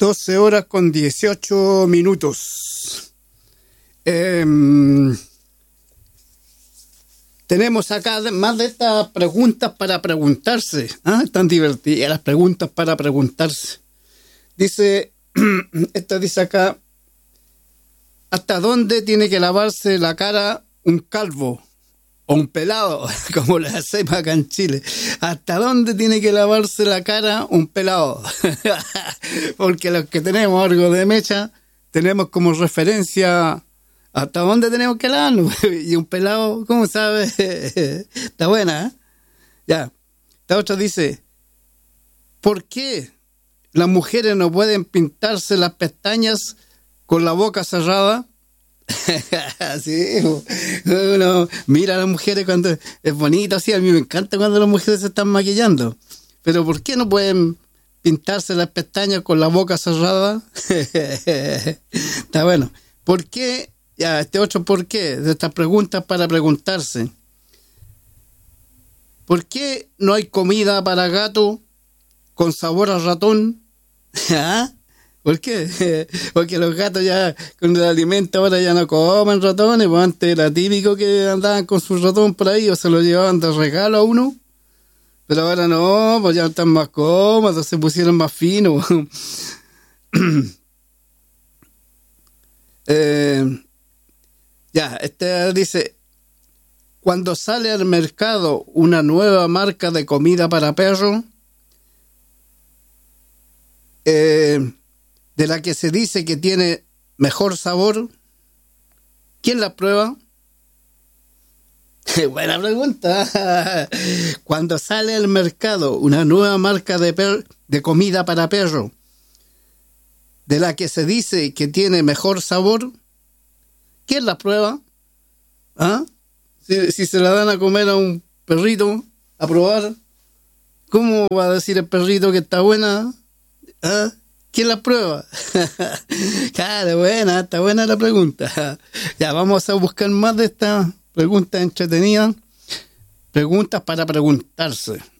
12:18. Tenemos acá más de estas preguntas para preguntarse. Están divertidas las preguntas para preguntarse. Dice, esta dice acá, ¿hasta dónde tiene que lavarse la cara un calvo o un pelado? Como lo hacemos acá en Chile. ¿Hasta dónde tiene que lavarse la cara un pelado? Porque los que tenemos algo de mecha, tenemos como referencia hasta dónde tenemos que lavarnos. Y un pelado, ¿cómo sabe? Está buena, ¿eh? Ya. Esta otra dice, ¿por qué las mujeres no pueden pintarse las pestañas con la boca cerrada? Sí, uno mira a las mujeres cuando es bonito, así. A mí me encanta cuando las mujeres se están maquillando, pero ¿por qué no pueden pintarse las pestañas con la boca cerrada? Está bueno. ¿Por qué? Ya, este otro ¿por qué? De estas preguntas para preguntarse. ¿Por qué no hay comida para gato con sabor a ratón? ¿Por qué? Porque los gatos ya con el alimento ahora ya no comen ratones, pues antes era típico que andaban con su ratón por ahí o se lo llevaban de regalo a uno, pero ahora no, pues ya están más cómodos, se pusieron más finos. Ya, dice, cuando sale al mercado una nueva marca de comida para perro, de la que se dice que tiene mejor sabor, ¿quién la prueba? Buena pregunta. Cuando sale al mercado una nueva marca de comida para perro, de la que se dice que tiene mejor sabor, ¿quién la prueba? Si se la dan a comer a un perrito, a probar, ¿cómo va a decir el perrito que está buena? ¿Quién la prueba? Claro, está buena la pregunta. Ya, vamos a buscar más de estas preguntas entretenidas. Preguntas para preguntarse.